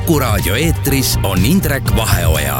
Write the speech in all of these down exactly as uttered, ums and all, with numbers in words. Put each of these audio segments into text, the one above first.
Kuku raadio eetris on Indrek Vaheoja.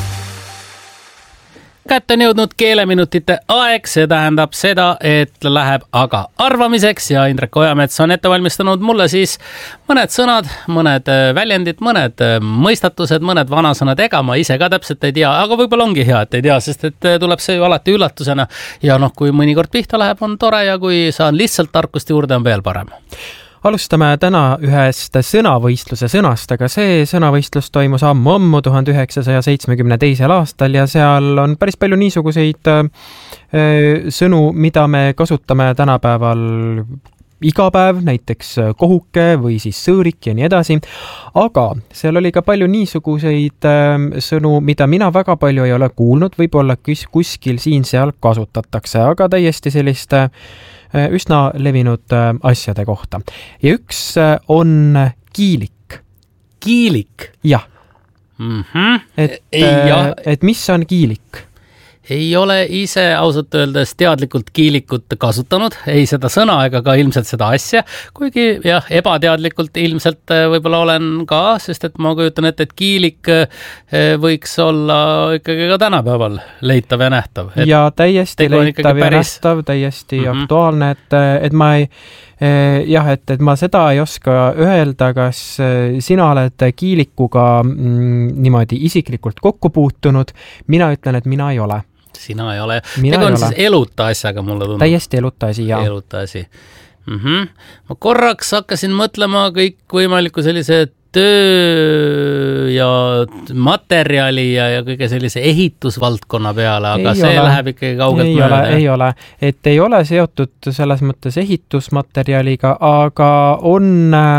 Kätte on jõudnud keeleminutite aeg, see tähendab seda, et läheb aga arvamiseks ja Indrek Ojamets on ette valmistanud mulle siis mõned sõnad, mõned väljendid, mõned mõistatused, mõned vanasõnad, ega ma ise ka täpselt ei tea, aga võib-olla ongi hea, et ei tea, sest et tuleb see ju alati üllatusena ja noh, kui mõnikord pihta läheb, on tore ja kui saan lihtsalt tarkust juurde, on veel parem. Alustame täna ühest sõnavõistluse sõnast, aga see sõnavõistlus toimus ammu-ammu tuhande üheksasaja seitsmekümne teisel aastal ja seal on päris palju niisuguseid äh, sõnu, mida me kasutame tänapäeval iga päev, näiteks kohuke või siis sõõrik ja nii edasi, aga seal oli ka palju niisuguseid äh, sõnu, mida mina väga palju ei ole kuulnud, võib-olla kus, kuskil siin-seal kasutatakse, aga täiesti selliste üsna levinud asjade kohta. Ja üks on kiilik. Kiilik? Jah. Mm-hmm. Et, ja. et mis on kiilik? Ei ole ise ausalt öeldes teadlikult kiilikut kasutanud, ei seda sõna ega ka ilmselt seda asja, kuigi jah, ebateadlikult ilmselt võib-olla olen ka, sest et ma kujutan ette, et kiilik võiks olla ikkagi ka tänapäeval leitav ja nähtav. Et ja täiesti leitav ja päris... nähtav, täiesti mm-hmm. aktuaalne, et, et ma ei jah, et, et ma seda ei oska öelda, kas sina oled kiilikuga mm, niimoodi isiklikult kokku puutunud, mina ütlen, et mina ei ole. Sina ei ole. Tegu on siis eluta asjaga, mulle tundub. Täiesti eluta asi, jah. Eluta asi. Mm-hmm. Ma korraks hakkasin mõtlema kõik võimaliku sellise töö ja materjali ja, ja kõige sellise ehitusvaldkonna peale, aga ei see ole. Läheb ikkagi kaugelt ei mööda. Ole, ei ole, et ei ole seotud selles mõttes ehitusmaterjaliga, aga on,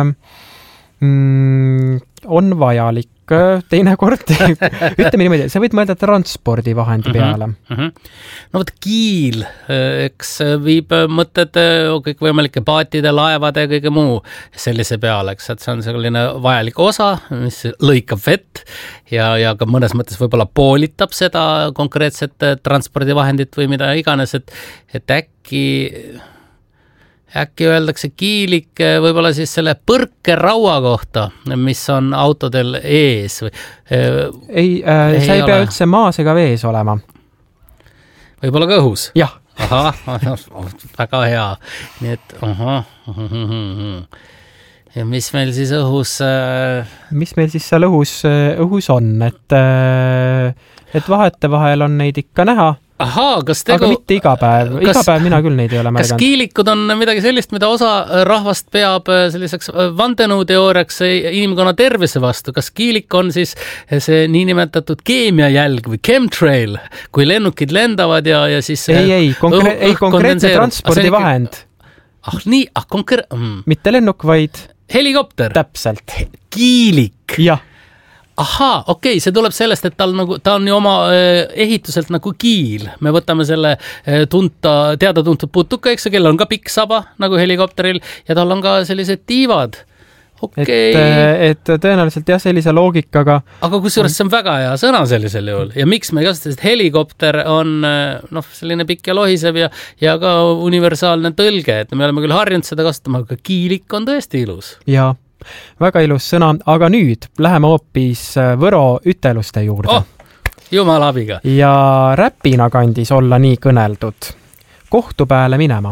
mm, on vajalik teinekord, ütleme niimoodi, sa võid mõelda transpordivahendi peale. Mm-hmm, mm-hmm. No võt kiil, eks viib mõtted kõik võimalike paatide, laevade ja kõige muu sellise peale, eks, et see on selline vajalik osa, mis lõikab vett ja, ja ka mõnes mõttes võib-olla poolitab seda konkreetset transpordivahendit või mida iganes, et, et äkki... Äkki öeldakse kiilik võib-olla siis selle põrkeraua kohta, mis on autodel ees. Või, ei, äh, ei sa ei ole. Pea üldse maas ega vees olema. Võib-olla ka õhus? Jah. Aha, väga hea. Nii et, aha. Ja mis meil siis õhus... Äh... Mis meil siis seal õhus, õhus on? Et, äh, et vahete vahel on neid ikka näha. Ahaa, kas tegu... Aga mitte iga päev. Kas, iga päev mina küll neid ei ole märganud. Kas kiilikud on midagi sellist, mida osa rahvast peab selliseks vandenõuteooriaks inimkonna tervise vastu? Kas kiilik on siis see niinimetatud keemiajälg või chemtrail, kui lennukid lendavad ja, ja siis... Ei, ei, konkre- õh, ei konkreetne transpordivahend. Ah, nii, ah, konkre... Mm. Mitte lennuk, vaid... Helikopter. Täpselt. Kiilik. Jah. Ahaa, okei, okay, see tuleb sellest, et tal nagu, ta on ju oma ehituselt nagu kiil. Me võtame selle tunta, teada-tuntud putuka, eks, kellel on ka pikk saba nagu helikopteril ja tal on ka sellised tiivad. Okay. Et, et tõenäoliselt jah, sellise loogikaga. Aga kusjuures see on väga hea sõna sellisel juhul. Ja miks me kasutame, et helikopter on noh, selline pikk ja lohisev ja, ja ka universaalne tõlge. Et me oleme küll harjunud seda kasutama, aga kiilik on tõesti ilus. Jaa. Väga ilus sõna, aga nüüd läheme hoopis võro üteluste juurde. Oh, jumala abiga. Ja räpina kandis olla nii kõneldud. Kohtu pääle minema.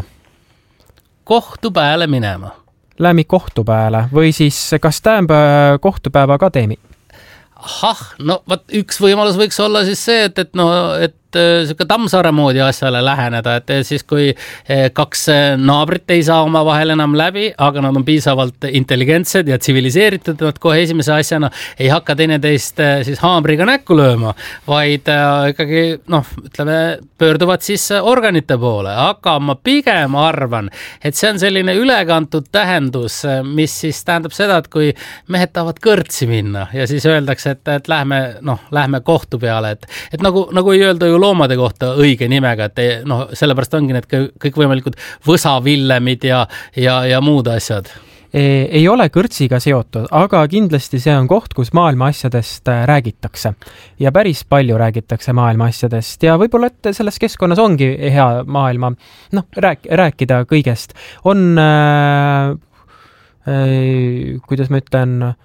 Kohtu pääle minema. Lämi kohtu pääle või siis kas tähendab kohtupäeva akadeemi? Ahah, no vaat üks võimalus võiks olla siis see, et, et, no, et siuke Tammsaare moodi asjale läheneda, et siis kui kaks naabrit ei saa oma vahel enam läbi, aga nad on piisavalt intelligentsed ja tsiviliseeritud, nad kohe esimese asjana ei hakka teineteist siis haamriga näkku lööma, vaid ikkagi, noh, ütleme, pöörduvad siis organite poole, aga ma pigem arvan, et see on selline ülekantud tähendus, mis siis tähendab seda, et kui mehed tahavad kõrtsi minna ja siis öeldakse, et, et lähme, noh, lähme kohtu peale, et, et nagu, nagu ei öelda ju loomade kohta õige nimega, et ei, no, sellepärast ongi need kõik võimalikud võsavillemid ja, ja, ja muud asjad. Ei ole kõrtsiga seotud, aga kindlasti see on koht, kus maailma asjadest räägitakse. Ja päris palju räägitakse maailma asjadest ja võib-olla, et selles keskkonnas ongi hea maailma noh, rääk- rääkida kõigest. On, äh, äh, kuidas ma ütlen,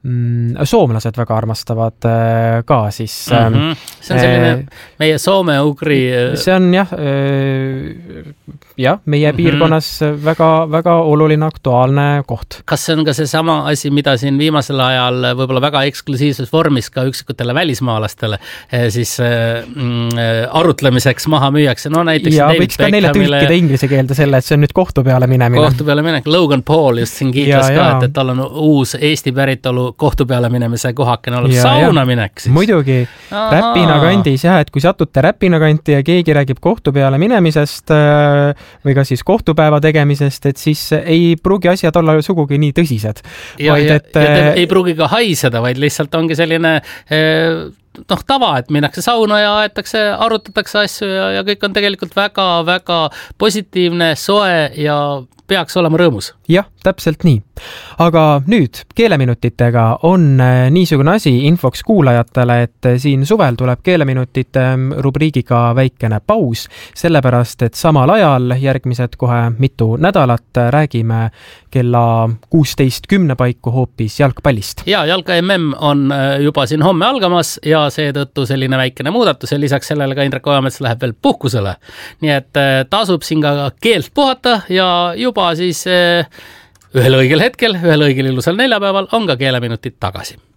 mm, soomlased väga armastavad ka siis mm. -hmm. see on selline äh, meie soome-ugri. see on jah, jah, meie mm -hmm. piirkonnas väga, väga oluline aktuaalne koht. kas see on ka see sama asi, mida siin viimasel ajal võib-olla väga eksklusiivses vormis ka üksikutele välismaalastele siis mm, arutlemiseks maha müüakse? No näiteks ja võiks ka neile tõlkida inglise keelde selle, et see on nüüd kohtu peale minemine. kohtu peale minek. Logan Paul just siin kiitles ka, et, et tal on uus Eesti päritolu kohtu peale minemise kohakene olev sauna minek siis. Muidugi, Räpina kandis jah, et kui satute Räpina kanti ja keegi räägib kohtu peale minemisest või ka siis kohtupäeva tegemisest, et siis ei pruugi asjad olla sugugi nii tõsised. Ja, vaid, ja, et, ja te ei pruugi ka haiseda, vaid lihtsalt ongi selline noh, tava, et minnakse sauna ja aetakse, arutatakse asju ja, ja kõik on tegelikult väga, väga positiivne, soe ja peaks olema rõõmus. Jah, täpselt nii. Aga nüüd keeleminutitega on niisugune asi infoks kuulajatele, et siin suvel tuleb keeleminutite rubriigiga väikene paus, sellepärast et samal ajal järgmised kohe mitu nädalat räägime kella kuusteist kümne paiku hoopis jalgpallist. Ja jalka M M on juba siin homme algamas ja seetõttu selline väikene muudatus ja lisaks sellele ka Indrek Ojamets läheb veel puhkusele. Nii et tasub siin ka keelt puhata ja juba siis ühel õigel hetkel, ühel õigel ilusal neljapäeval on ka keeleminutid tagasi.